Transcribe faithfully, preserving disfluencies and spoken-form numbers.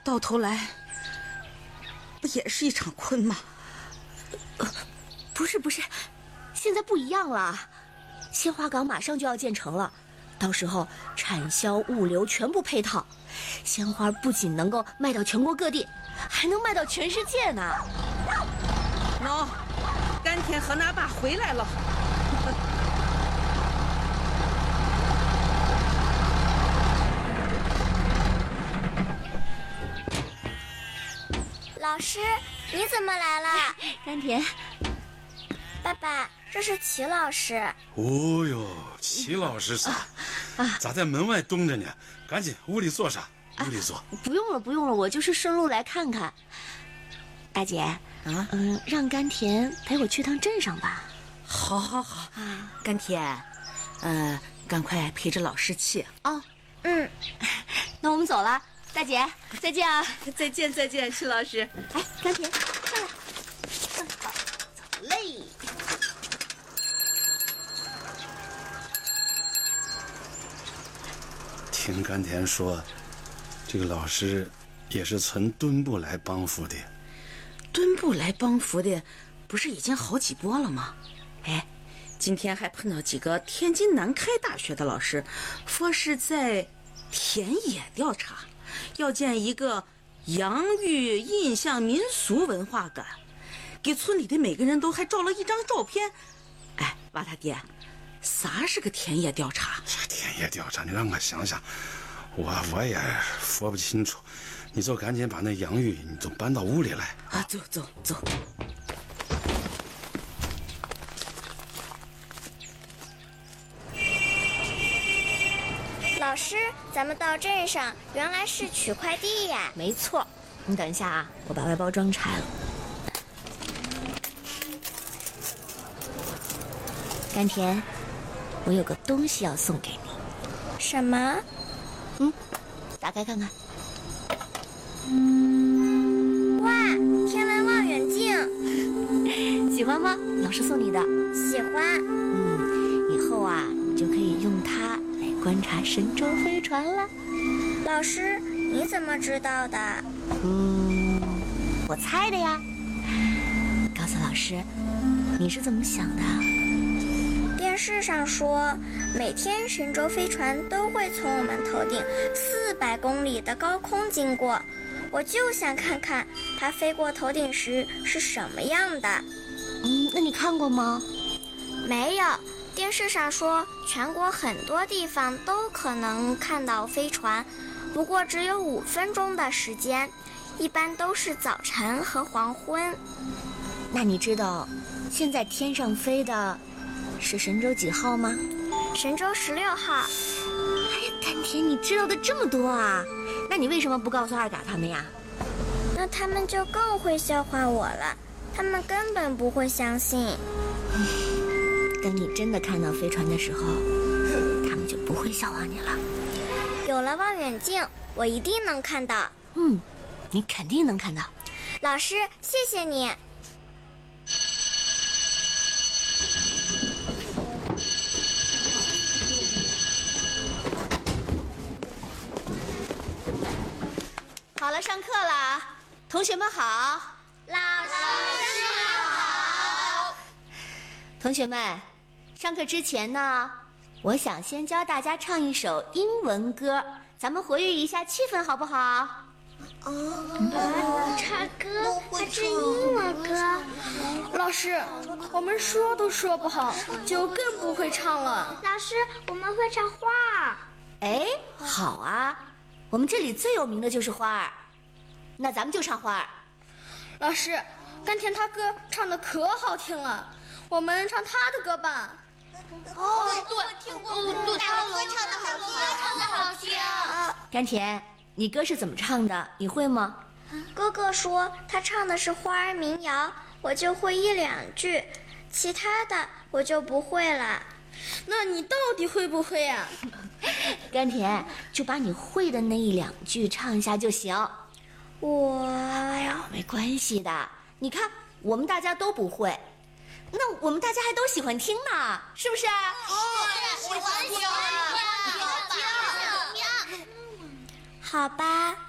到头来不也是一场空吗？ 呃，不是不是，现在不一样了，鲜花港马上就要建成了，到时候产销物流全部配套，鲜花不仅能够卖到全国各地，还能卖到全世界呢。 喏，甘甜和那爸回来了。 老师，你怎么来了？ 甘甜， 爸爸，这是齐老师。 哦哟，齐老师咋、啊、咋在门外蹲着呢？赶紧屋里坐上，屋里坐、啊。 不用了，不用了，我就是顺路来看看。大姐，啊，嗯，让甘甜陪我去趟镇上吧。 好，好，好啊，甘甜，呃，赶快陪着老师去。 哦， 嗯， 那我们走了。大姐，再见啊！ 再见，再见，齐老师。 哎，甘甜，上来，走嘞。 听甘甜说，这个老师也是从墩部来帮扶的。 墩部来帮扶的，不是已经好几波了吗？哎，今天还碰到几个天津南开大学的老师，说是在田野调查。要建一个洋芋印象民俗文化馆，给村里的每个人都还照了一张照片。哎，娃他爹，啥是个田野调查？ 啥田野调查？你让我想想，我我也说不清楚。你就赶紧把那洋芋你就搬到屋里来啊！走走走。 老师，咱们到镇上原来是取快递呀。 没错，你等一下啊，我把外包装拆了。甘甜，我有个东西要送给你。 什么？ 嗯，打开看看。 哇，天文望远镜， 喜欢吗？老师送你的。 喜欢。 嗯，以后啊，你就可以用它观察神舟飞船了。 老师，你怎么知道的？ 嗯，我猜的呀。告诉老师，你是怎么想的？ 电视上说，每天神舟飞船都会从我们头顶四百公里的高空经过，我就想看看它飞过头顶时是什么样的。 嗯，那你看过吗？ 没有。电视上说，全国很多地方都可能看到飞船，不过只有五分钟的时间，一般都是早晨和黄昏。 那你知道现在天上飞的是神舟几号吗？ 神舟十六号。 哎呀，甘甜，你知道的这么多啊！那你为什么不告诉二嘎他们呀？ 那他们就更会笑话我了，他们根本不会相信。 等你真的看到飞船的时候，他们就不会笑话你了。 有了望远镜，我一定能看到。 嗯，你肯定能看到。 老师，谢谢你。 好了，上课了，同学们好。 老师好。 同学们，上课之前呢，我想先教大家唱一首英文歌，咱们活跃一下气氛，好不好？ 哦，唱歌还是英文歌？ 老师，我们说都说不好，就更不会唱了。 老师，我们会唱花儿。 哎，好啊，我们这里最有名的就是花儿，那咱们就唱花儿。 老师，甘甜他歌唱的可好听了，我们唱他的歌吧。 哦，对，听过，对，他的歌唱的好听，唱的好听。 甘甜，你歌是怎么唱的？你会吗？ 哥哥说他唱的是花儿民谣，我就会一两句，其他的我就不会了。 那你到底会不会呀？ 甘甜，就把你会的那一两句唱一下就行。 我， 哎呀，没关系的。你看，我们大家都不会，那我们大家还都喜欢听呢，是不是？ 哦，喜欢听，喜欢听。好吧。